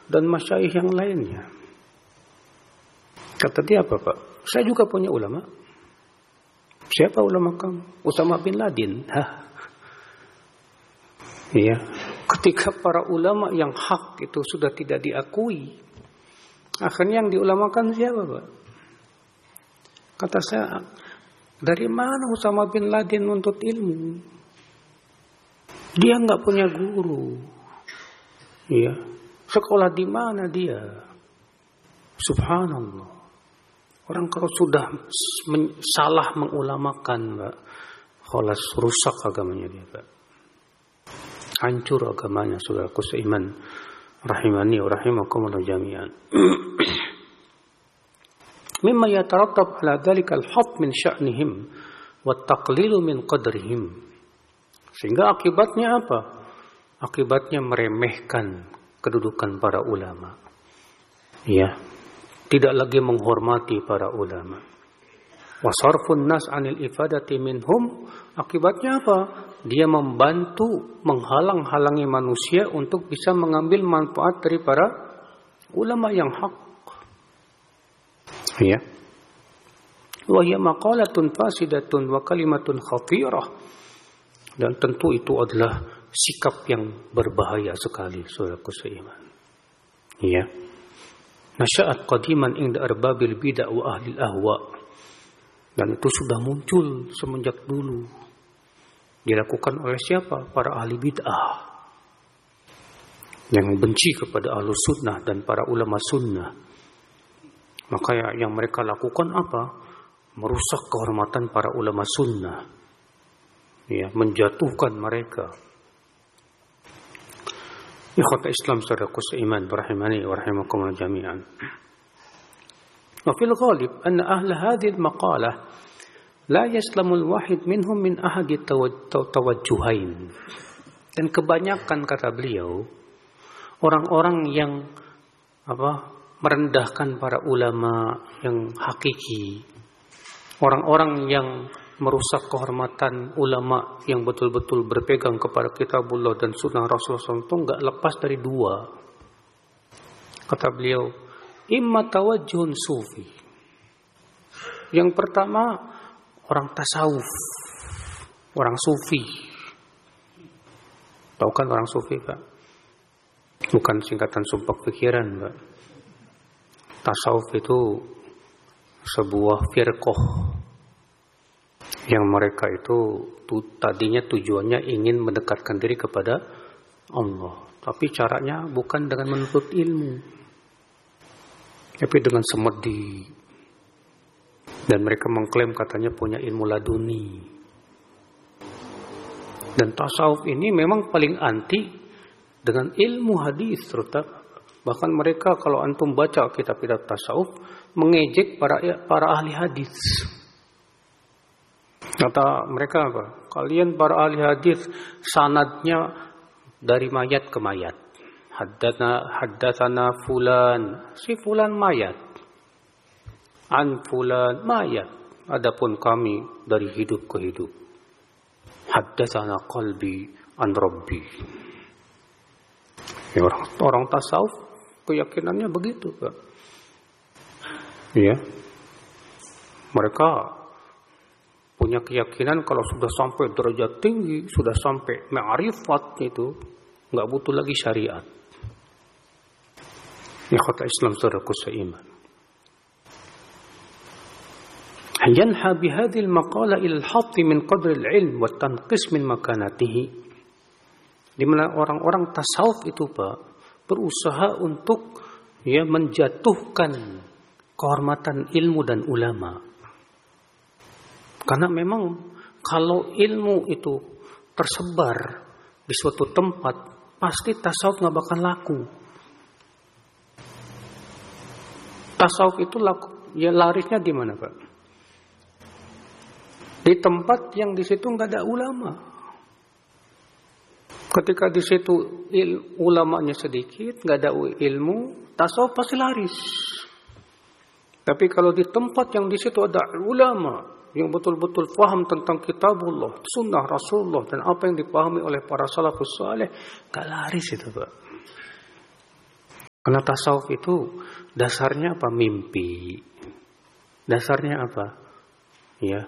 dan masyayikh yang lainnya. Kata dia apa, Pak? Saya juga punya ulama. Siapa ulama kamu? Usama bin Laden. Iya. Ketika para ulama yang hak itu sudah tidak diakui, akhirnya yang diulamakan siapa, Pak? Kata saya, dari mana Usama bin Laden nuntut ilmu? Dia nggak punya guru. Iya. Sekolah di mana dia? Subhanallah. Orang kalau sudah salah mengulamakan, Pak, khalas rusak agamanya dia, Pak. Hancur agamanya, saudaraku seiman. Rahimani wa rahimakumullah jami'an. Mimma yatarattab ala dhalika al-hadd min sya'nihim wa taqlilu min qadrihim. Sehingga akibatnya apa? Akibatnya meremehkan kedudukan para ulama. Ya. Tidak lagi menghormati para ulama. Wasarfun nas 'anil ifadati minhum, akibatnya apa? Dia membantu menghalang-halangi manusia untuk bisa mengambil manfaat dari para ulama yang hak. Ya. Wa hiya maqalatun fasidatun wa kalimatun khatirah. Dan tentu itu adalah sikap yang berbahaya sekali, saudaraku seiman. Ya. Nasya'at qadiman inda arbabil bid'ah wa ahli ahwa. Dan itu sudah muncul semenjak dulu. Dilakukan oleh siapa? Para ahli bid'ah. Yang benci kepada ahlu sunnah dan para ulama sunnah. Maka yang mereka lakukan apa? Merusak kehormatan para ulama sunnah. Ya, menjatuhkan mereka. Ikhwata Islam saudaraku seiman rahimani wa rahimakumullah jami'an. Wa fil ghalib anna ahla hadhihi al-maqalah la yaslamu al-wahid minhum min ahadi tawajjuhain. Dan kebanyakan kata beliau orang-orang yang merendahkan para ulama yang hakiki, orang-orang yang merusak kehormatan ulama yang betul-betul berpegang kepada kitabullah dan sunnah Rasulullah SAW itu enggak lepas dari dua. Kata beliau, imma tawajjuhun sufi. Yang pertama, orang tasawuf, orang sufi. Tahu kan orang sufi, Pak? Bukan singkatan sumpah pikiran, Pak. Tasawuf itu sebuah firqah yang mereka itu tadinya tujuannya ingin mendekatkan diri kepada Allah. Tapi caranya bukan dengan menuntut ilmu, tapi dengan semedi. Dan mereka mengklaim katanya punya ilmu laduni. Dan tasawuf ini memang paling anti dengan ilmu hadis terutama. Bahkan mereka kalau antum baca kitab-kitab tasawuf mengejek para ahli hadis. Kata mereka apa? Kalian para ahli hadis sanadnya dari mayat ke mayat. Haddatsana fulan, si fulan mayat. An fulan mayat. Adapun kami dari hidup ke hidup. Haddatsana qalbi an rabbi. Ya, orang tasawuf keyakinannya begitu, Pak. Ya. Mereka punya keyakinan kalau sudah sampai derajat tinggi, sudah sampai ma'rifat itu, nggak butuh lagi syariat. Ini kata Islam saudaraku seiman. Yanha bihadhil maqala ila al-hadd min qadri al-ilm wa tanqis min makanatihi. Di mana orang-orang tasawuf itu, Pak, berusaha untuk menjatuhkan kehormatan ilmu dan ulama. Karena memang kalau ilmu itu tersebar di suatu tempat, pasti tasawuf nggak bakal laku. Tasawuf itu larisnya di mana, Pak? Di tempat yang di situ nggak ada ulama. Ketika di situ ulamanya sedikit, nggak ada ilmu, tasawuf pasti laris. Tapi kalau di tempat yang di situ ada ulama yang betul-betul paham tentang kitabullah, sunnah Rasulullah, dan apa yang dipahami oleh para salafus saleh, gak laris itu, Pak. Karena tasawuf itu dasarnya apa? Mimpi. Dasarnya apa? Ya,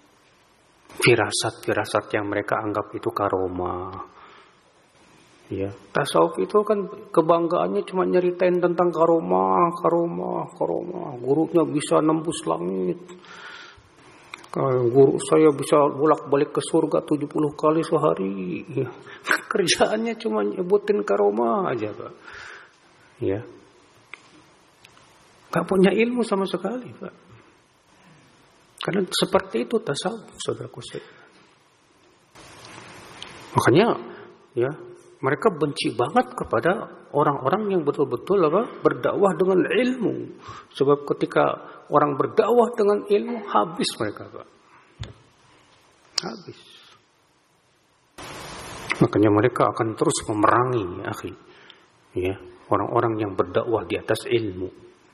firasat yang mereka anggap itu karomah. Ya, tasawuf itu kan kebanggaannya cuma nyeritain tentang karomah. Gurunya bisa nembus langit. Guru saya bisa bolak-balik ke surga 70 kali sehari. Ya. Kerjaannya cuma nyebutin karomah aja, Pak. Ya. Gak punya ilmu sama sekali, Pak. Karena seperti itu tasawuf, saudaraku sekalian. Makanya, ya, mereka benci banget kepada orang-orang yang betul-betul berdakwah dengan ilmu. Sebab ketika orang berdakwah dengan ilmu, habis mereka, Pak. Habis. Makanya mereka akan terus memerangi, akhi. Ya, orang-orang yang berdakwah di atas ilmu.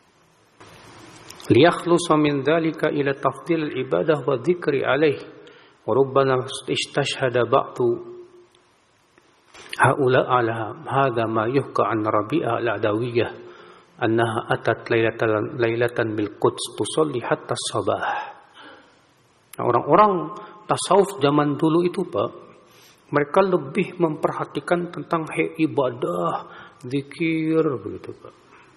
Liyakhlusa min dzalika ila tafdil al-ibadah wa dzikri alaih. Wa rubbama istashhada ba'du haula ala hadha ma yuhka an Rabi'ah al-Adawiyah annaha atat lailatan bil Quds tusalli hatta sabah. Nah, orang-orang tasawuf zaman dulu itu, Pak, mereka lebih memperhatikan tentang ibadah, zikir begitu, Pak.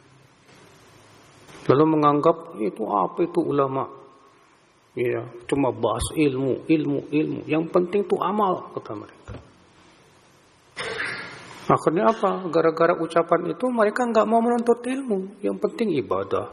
Lalu menganggap itu apa itu ulama? Ya, cuma bahas ilmu. Yang penting itu amal, kata mereka. Akhirnya apa? Gara-gara ucapan itu mereka nggak mau menuntut ilmu. Yang penting ibadah.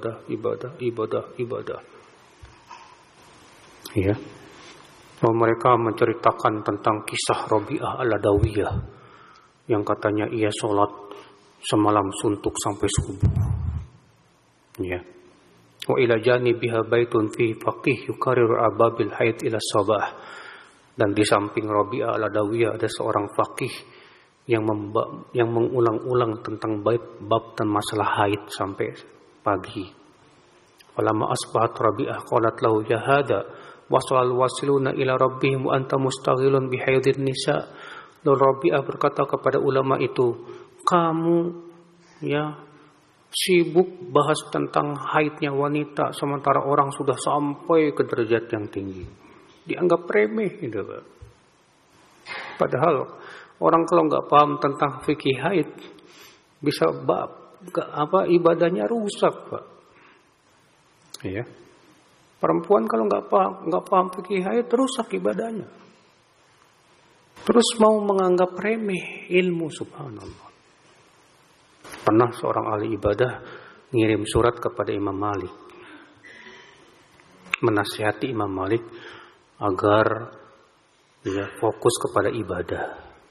Ya. Lalu mereka menceritakan tentang kisah Rabi'ah al-Adawiyah yang katanya ia sholat semalam suntuk sampai subuh. Ya. Wa ila janibiha baitun fi faqih yukarrir ababil haid ila sabah. Dan di samping Rabi'ah al-Adawiyah ada seorang faqih yang mengulang-ulang tentang bab dan masalah haid sampai pagi. Falamma asbahat Rabi'ah qalat lahu ya hada wasal wasiluna ila rabbihim wa anta mustaghilun bi haidin nisa. Lalu Rabi'ah berkata kepada ulama itu, kamu ya sibuk bahas tentang haidnya wanita sementara orang sudah sampai ke derajat yang tinggi. Dianggap remeh gitu, Pak. Padahal orang kalau nggak paham tentang fikih haid bisa ibadahnya rusak, Pak. Ya. Perempuan kalau nggak paham fikih haid rusak ibadahnya. Terus mau menganggap remeh ilmu, subhanallah. Pernah seorang ahli ibadah ngirim surat kepada Imam Malik, menasihati Imam Malik agar dia fokus kepada ibadah.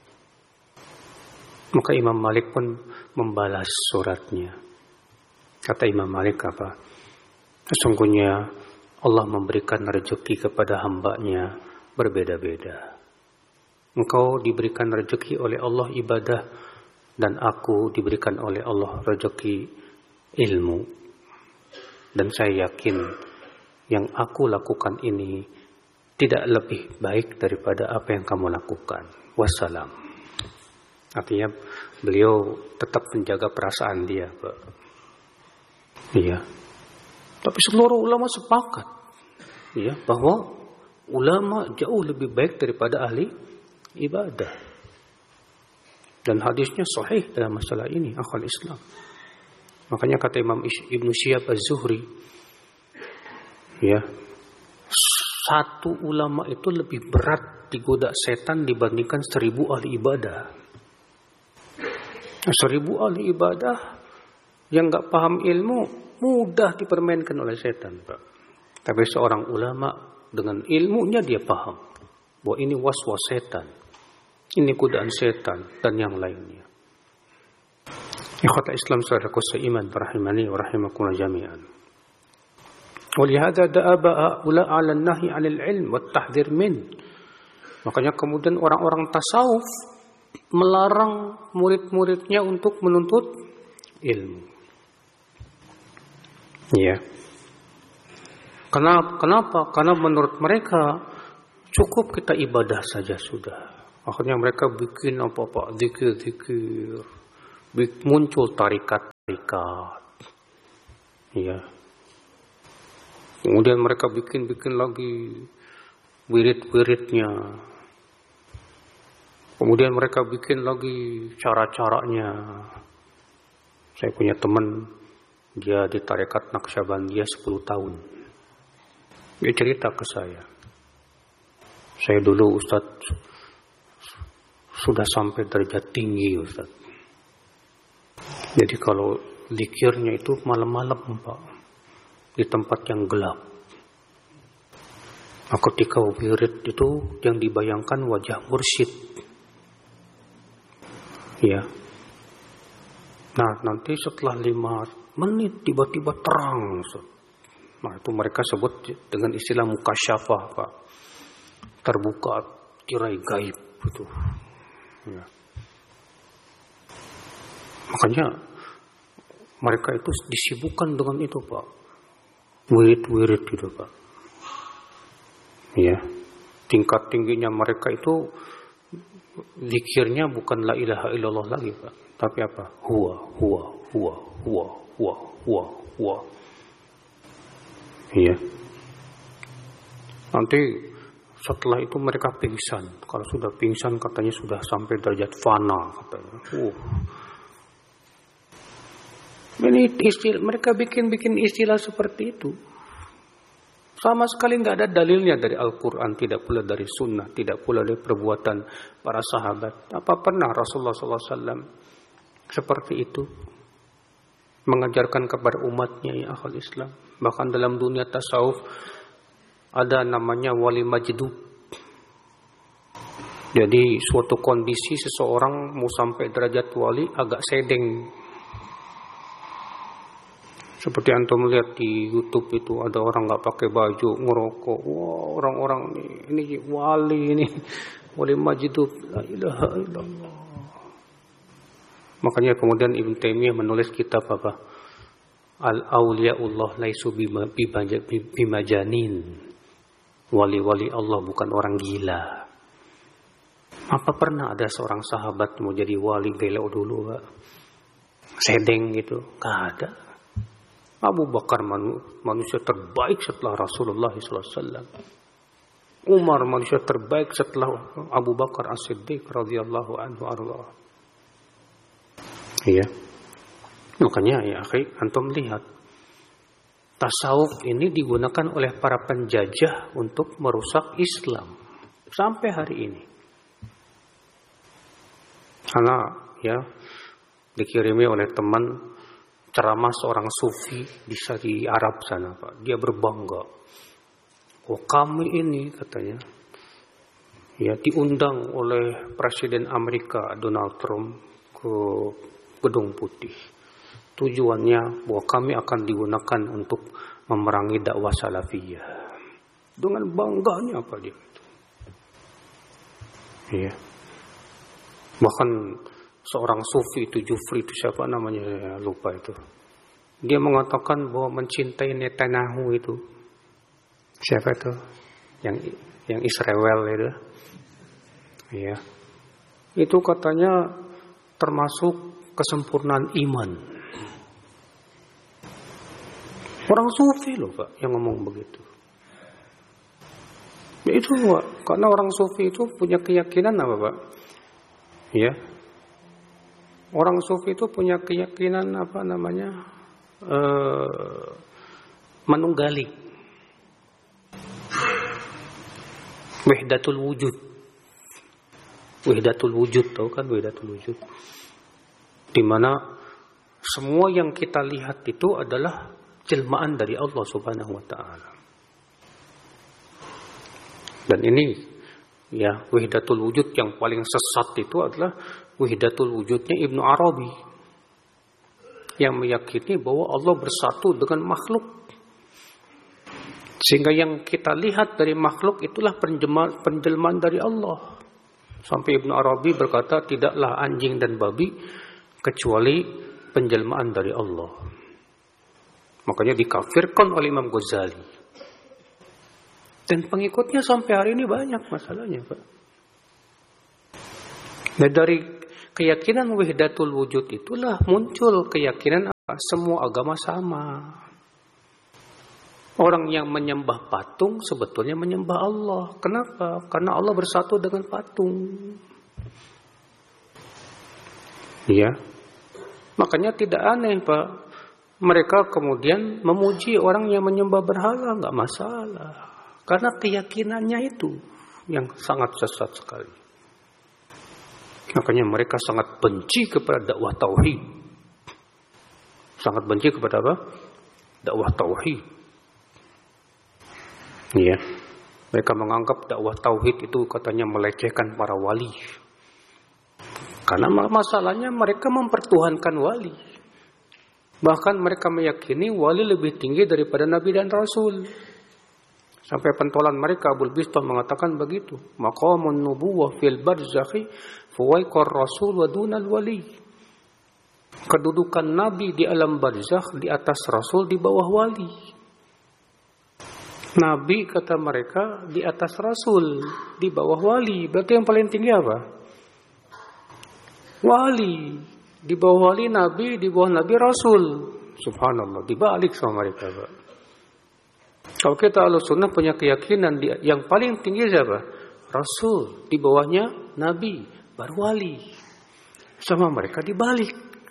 Maka Imam Malik pun membalas suratnya. Kata Imam Malik apa? Sesungguhnya Allah memberikan rezeki kepada hambanya berbeda-beda. Engkau diberikan rezeki oleh Allah ibadah, dan aku diberikan oleh Allah rezeki ilmu. Dan saya yakin yang aku lakukan ini tidak lebih baik daripada apa yang kamu lakukan. Wassalam. Artinya beliau tetap menjaga perasaan dia, Pak. Iya. Tapi seluruh ulama sepakat, ya, bahwa ulama jauh lebih baik daripada ahli ibadah. Dan hadisnya sahih dalam masalah ini, akhwal Islam. Makanya kata Imam Ibnu Syihab Az-Zuhri, ya, satu ulama itu lebih berat digoda setan dibandingkan 1000 ahli ibadah. 1000 ahli ibadah yang nggak paham ilmu mudah dipermainkan oleh setan, Pak. Tapi seorang ulama dengan ilmunya dia paham bahwa ini waswas setan, ini godaan setan dan yang lainnya. Ikhwata Islam saudaraku seiman rahimani wa rahimakumullah jami'an. Walihada da'aba ula 'ala an-nahy 'anil 'ilm wa at-tahdhir min. Makanya kemudian orang-orang tasawuf melarang murid-muridnya untuk menuntut ilmu. Ya. Kenapa? Karena menurut mereka cukup kita ibadah saja sudah. Akhirnya mereka bikin apa-apa, zikir, muncul tarikat tarikat. Ya. Kemudian mereka bikin lagi wirid-wiridnya. Kemudian mereka bikin lagi cara-caranya. Saya punya teman, dia di tarekat Naqsyabandiyah 10 tahun. Dia cerita ke saya. Saya dulu Ustaz sudah sampai derajat tinggi Ustaz. Jadi kalau zikirnya itu malam-malam Pak, di tempat yang gelap. Nah, ketika wirid itu yang dibayangkan wajah mursyid. Ya. Nah, nanti setelah 5 menit tiba-tiba terang. Nah, itu mereka sebut dengan istilah mukasyafah, Pak. Terbuka tirai gaib itu. Ya. Makanya mereka itu disibukkan dengan itu, Pak. Wirid-wirid gitu, Pak. Ya. Tingkat tingginya mereka itu zikirnya bukan la ilaha illallah lagi, Pak. Tapi apa? Huwa. Iya. Nanti setelah itu mereka pingsan. Kalau sudah pingsan katanya sudah sampai derajat fana katanya. Ini mereka bikin istilah seperti itu. Sama sekali nggak ada dalilnya dari Al-Quran, tidak pula dari Sunnah, tidak pula dari perbuatan para sahabat. Apa pernah Rasulullah SAW seperti itu mengajarkan kepada umatnya ya akhul Islam? Bahkan dalam dunia tasawuf ada namanya wali majdub. Jadi suatu kondisi seseorang mau sampai derajat wali agak sedeng. Seperti antum lihat di YouTube itu ada orang nggak pakai baju ngerokok. Wah, orang-orang ini wali ini wali majdub. La ilaha illallah. Makanya kemudian Ibnu Taimiyah menulis kitab apa? Al-Auliyaullah laisu bimajanin. Wali-wali Allah bukan orang gila. Apa pernah ada seorang sahabat mau jadi wali gelo dulu, Pak? Sedeng gitu? Gak ada. Abu Bakar manusia terbaik setelah Rasulullah SAW. Umar manusia terbaik setelah Abu Bakar As-Siddiq radhiyallahu anhu arda. Iya. Makanya ya akhi, antum lihat tasawuf ini digunakan oleh para penjajah untuk merusak Islam sampai hari ini. Karena ya dikirimi oleh teman ceramah seorang sufi di Arab sana, Pak. Dia berbangga. Oh, kami ini katanya ya diundang oleh Presiden Amerika Donald Trump ke Gedung Putih. Tujuannya bahwa kami akan digunakan untuk memerangi dakwah salafiyah. Dengan bangganya apa dia itu. Iya. Bahkan seorang sufi itu Jufri itu siapa namanya saya lupa itu. Dia mengatakan bahwa mencintai Netanyahu itu siapa itu? Yang Israel itu. Iya. Itu katanya termasuk kesempurnaan iman. Orang sufi loh Pak yang ngomong begitu. Ya itu Pak, karena orang sufi itu punya keyakinan apa Pak? Ya. Orang sufi itu punya keyakinan apa namanya? Manunggali. Wahdatul wujud. Wahdatul wujud, tahu kan wahdatul wujud? Di mana semua yang kita lihat itu adalah jelmaan dari Allah Subhanahu wa taala. Dan ini ya wahdatul wujud yang paling sesat itu adalah wahdatul wujudnya Ibnu Arabi yang meyakini bahwa Allah bersatu dengan makhluk. Sehingga yang kita lihat dari makhluk itulah penjelmaan dari Allah. Sampai Ibnu Arabi berkata tidaklah anjing dan babi kecuali penjelmaan dari Allah. Makanya dikafirkan oleh Imam Ghazali. Dan pengikutnya sampai hari ini banyak masalahnya, Pak. Nah, dari keyakinan wahdatul wujud itulah muncul keyakinan semua agama sama. Orang yang menyembah patung sebetulnya menyembah Allah. Kenapa? Karena Allah bersatu dengan patung. Ya. Makanya tidak aneh, Pak. Mereka kemudian memuji orang yang menyembah berhala, nggak masalah. Karena keyakinannya itu yang sangat sesat sekali. Makanya mereka sangat benci kepada dakwah tauhid. Sangat benci kepada apa? Dakwah tauhid. Ya, mereka menganggap dakwah tauhid itu katanya melecehkan para wali. Karena masalahnya mereka mempertuhankan wali. Bahkan mereka meyakini wali lebih tinggi daripada nabi dan rasul. Sampai pentolan mereka Abul Bistah mengatakan begitu. Maqamun nubuwah fil barzakhi fuwaiqar rasul wa dunal wali. Kedudukan nabi di alam barzakh di atas rasul di bawah wali. Nabi kata mereka di atas rasul, di bawah wali. Berarti yang paling tinggi apa? Wali. Di bawah wali nabi, di bawah nabi rasul. Subhanallah, dibalik sama mereka, Pak. Kalau kita Ahlussunnah punya keyakinan yang paling tinggi siapa? Rasul. Di bawahnya nabi, baru wali. Sama mereka dibalik.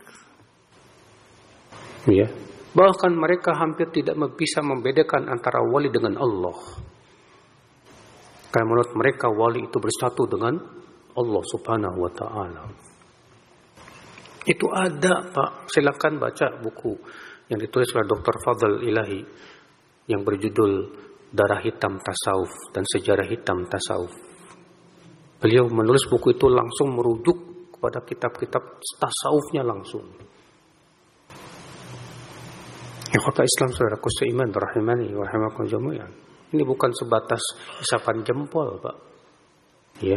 Ya. Bahkan mereka hampir tidak bisa membedakan antara wali dengan Allah. Karena menurut mereka wali itu bersatu dengan Allah Subhanahu wa ta'ala. Itu ada, Pak. Silakan baca buku yang ditulis oleh Dr. Fadl Ilahi yang berjudul Darah Hitam Tasawuf dan Sejarah Hitam Tasawuf. Beliau menulis buku itu langsung merujuk kepada kitab-kitab tasawufnya langsung. Ya kata Islam saudaraku seiman rahimani wa rahimakum jami'an. Ini bukan sebatas isapan jempol, Pak. Ya.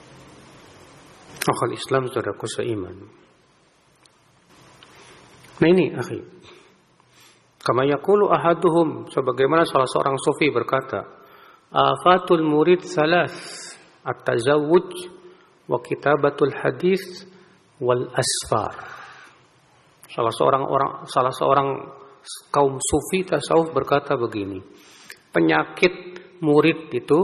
Akal Islam saudaraku seiman. Nah ini, akhi. Kama yaqulu ahaduhum, sebagaimana salah seorang sufi berkata, afatul murid salas, at-tazawwuj wa kitabatul hadis wal asfar. Salah seorang kaum sufi tasawuf berkata begini, penyakit murid itu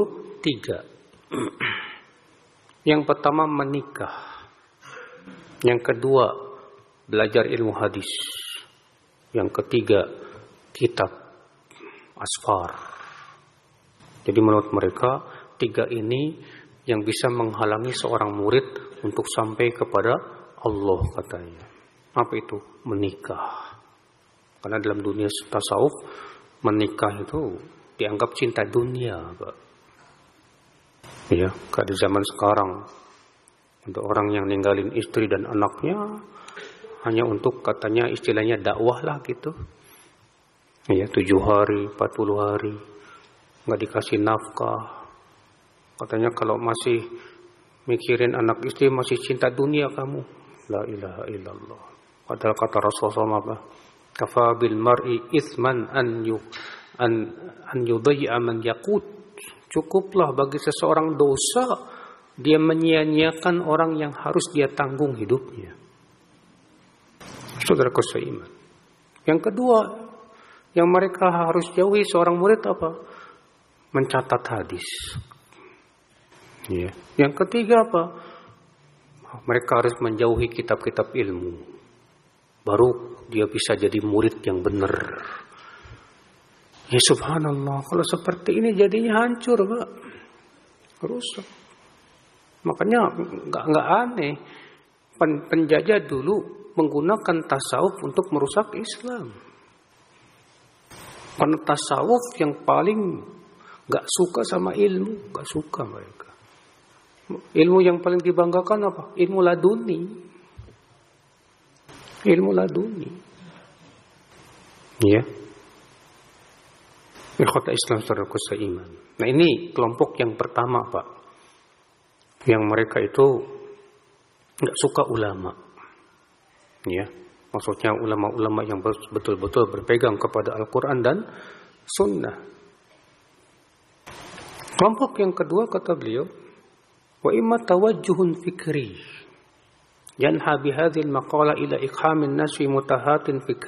3. Yang pertama menikah, yang kedua belajar ilmu hadis, yang ketiga kitab asfar. Jadi menurut mereka 3 ini yang bisa menghalangi seorang murid untuk sampai kepada Allah katanya. Apa itu? Menikah. Karena dalam dunia tasawuf menikah itu dianggap cinta dunia, Pak. Ya, kayak di zaman sekarang ada orang yang ninggalin istri dan anaknya hanya untuk katanya istilahnya dakwah lah gitu. Ya, 7 hari, 40 hari nggak dikasih nafkah. Katanya kalau masih mikirin anak istri masih cinta dunia kamu. La ilaha illallah. Padahal kata Rasulullah apa? Kafa bil mar'i itsman an yudayya man yaqut. Cukuplah bagi seseorang dosa dia menyia-nyiakan orang yang harus dia tanggung hidupnya. Saudaraku seiman. Yang kedua, yang mereka harus jauhi seorang murid apa? Mencatat hadis. Ya. Yang ketiga apa? Mereka harus menjauhi kitab-kitab ilmu. Baru dia bisa jadi murid yang benar. Ya subhanallah, kalau seperti ini jadinya hancur, Pak. Rusak. Makanya nggak aneh penjajah dulu menggunakan tasawuf untuk merusak Islam. Karena tasawuf yang paling nggak suka sama ilmu, nggak suka mereka. Ilmu yang paling dibanggakan apa? Ilmu laduni. Ilmu laduni. Ya. Ikhwata Islam saudaraku seiman. Nah ini kelompok yang pertama, Pak. Yang mereka itu nggak suka ulama. Ya. Maksudnya ulama-ulama yang betul-betul berpegang kepada Al-Quran dan Sunnah. Kelompok yang kedua kata beliau, wa imma tawajjuhun fikri yanha bihadhil maqala ila ikhamin nas fi mutahatin fikri